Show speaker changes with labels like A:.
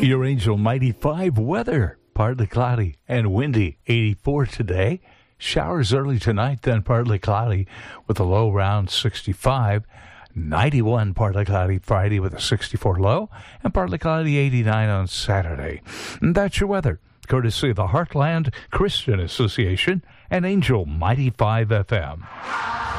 A: Your Angel Mighty 5 weather. Partly cloudy and windy. 84 today. Showers early tonight, then partly cloudy with a low around 65. 91 partly cloudy Friday with a 64 low. And partly cloudy 89 on Saturday. And that's your weather. Courtesy of the Heartland Christian Association and Angel Mighty 5 FM.